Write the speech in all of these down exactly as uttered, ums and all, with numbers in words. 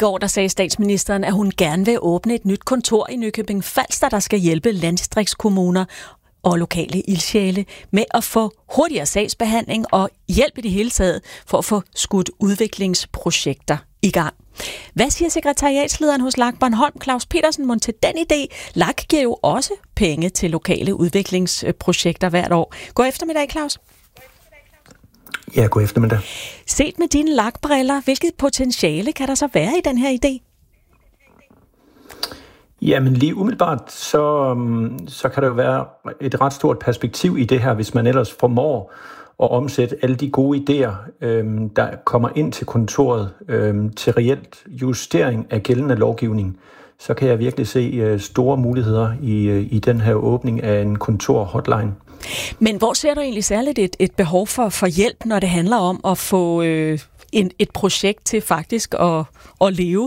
går der sagde statsministeren, at hun gerne vil åbne et nyt kontor i Nykøbing Falster, der skal hjælpe landdistriktskommuner og lokale ildsjæle med at få hurtigere sagsbehandling og hjælp i det hele taget for at få skudt udviklingsprojekter i gang. Hvad siger sekretariatslederen hos L A G Bornholm, Claus Petersen, mon til den idé? L A G giver jo også penge til lokale udviklingsprojekter hvert år. God eftermiddag, Claus. Ja, god eftermiddag. Set med dine L A G-briller, hvilket potentiale kan der så være i den her idé? Jamen lige umiddelbart, så, så kan der jo være et ret stort perspektiv i det her, hvis man ellers formår at omsætte alle de gode idéer, øhm, der kommer ind til kontoret øhm, til reelt justering af gældende lovgivning. Så kan jeg virkelig se øh, store muligheder i, øh, i den her åbning af en kontor-hotline. Men hvor ser du egentlig særligt et, et behov for, for hjælp, når det handler om at få øh, en, et projekt til faktisk at, at leve?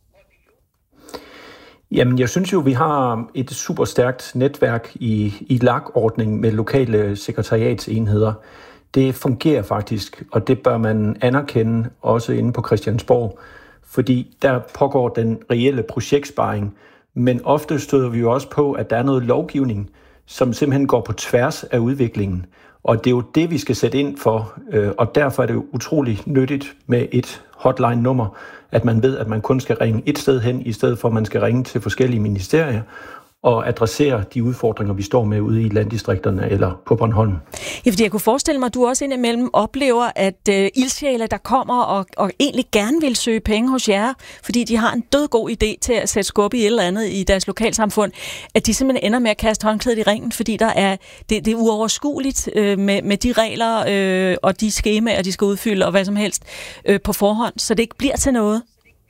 Jamen, jeg synes jo, vi har et super stærkt netværk i, i L A G-ordningen med lokale sekretariatsenheder. Det fungerer faktisk, og det bør man anerkende også inde på Christiansborg, fordi der pågår den reelle projektsparing. Men ofte støder vi jo også på, at der er noget lovgivning, som simpelthen går på tværs af udviklingen. Og det er jo det, vi skal sætte ind for, og derfor er det jo utrolig nyttigt med et hotline-nummer, at man ved, at man kun skal ringe et sted hen, i stedet for at man skal ringe til forskellige ministerier og adressere de udfordringer, vi står med ude i landdistrikterne eller på Bornholm. Ja, fordi jeg kunne forestille mig, at du også indimellem oplever, at øh, ildsjæle, der kommer og, og egentlig gerne vil søge penge hos jer, fordi de har en dødgod idé til at sætte skub i et eller andet i deres lokalsamfund, at de simpelthen ender med at kaste håndklædet i ringen, fordi der er, det, det er uoverskueligt øh, med, med de regler øh, og de skemaer, de skal udfylde og hvad som helst øh, på forhånd, så det ikke bliver til noget.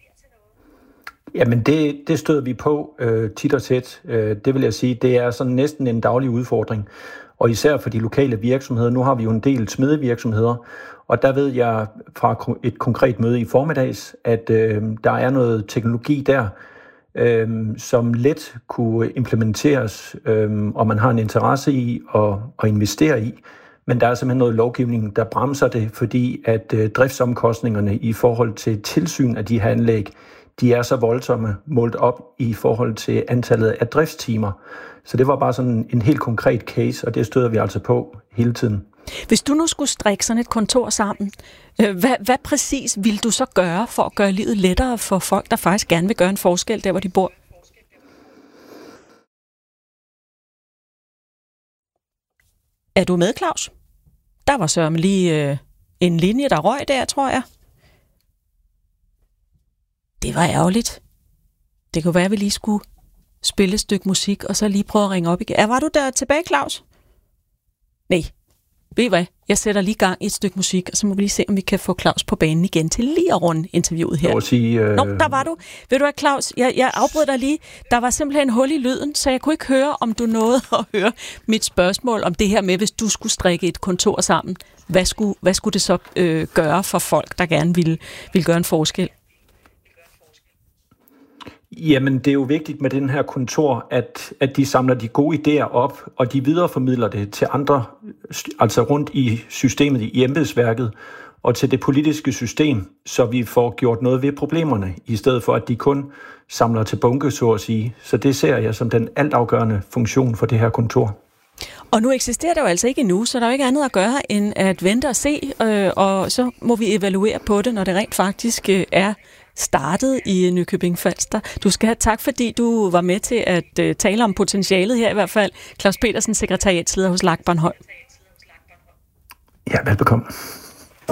Jamen det, det støder vi på øh, tit og tæt. Øh, det vil jeg sige, det er sådan næsten en daglig udfordring. Og især for de lokale virksomheder. Nu har vi jo en del smedevirksomheder, og der ved jeg fra et konkret møde i formiddags, at øh, der er noget teknologi der, øh, som let kunne implementeres, øh, og man har en interesse i at, at investere i. Men der er simpelthen noget lovgivning, der bremser det, fordi at øh, driftsomkostningerne i forhold til tilsyn af de her anlæg, de er så voldsomme målt op i forhold til antallet af driftstimer. Så det var bare sådan en helt konkret case, og det støder vi altså på hele tiden. Hvis du nu skulle strikke sådan et kontor sammen, hvad, hvad præcis vil du så gøre for at gøre livet lettere for folk, der faktisk gerne vil gøre en forskel der, hvor de bor? Er du med, Claus? Der var så lige øh, en linje, der røg der, tror jeg. Det var ærgerligt. Det kunne være, at vi lige skulle spille et stykke musik, og så lige prøve at ringe op igen. Er, var du der tilbage, Claus? Nej. Ved I hvad? Jeg sætter lige gang i et stykke musik, og så må vi lige se, om vi kan få Claus på banen igen til lige at runde interviewet her. Sige, øh... Nå, der var du. Ved du hvad, Claus? Jeg, jeg afbrød dig lige. Der var simpelthen hul i lyden, så jeg kunne ikke høre, om du nåede at høre mit spørgsmål om det her med, hvis du skulle strikke et kontor sammen. Hvad skulle, hvad skulle det så øh, gøre for folk, der gerne ville, ville gøre en forskel? Jamen, det er jo vigtigt med den her kontor, at, at de samler de gode idéer op, og de videreformidler det til andre, altså rundt i systemet, i embedsværket, og til det politiske system, så vi får gjort noget ved problemerne, i stedet for at de kun samler til bunke, så at sige. Så det ser jeg som den altafgørende funktion for det her kontor. Og nu eksisterer det jo altså ikke endnu, så der er jo ikke andet at gøre, end at vente og se, øh, og så må vi evaluere på det, når det rent faktisk øh, er startet i Nykøbing Falster. Du skal have tak, fordi du var med til at uh, tale om potentialet her i hvert fald. Claus Petersen, sekretariatsleder hos L A G Bornholm. Ja, velbekomme.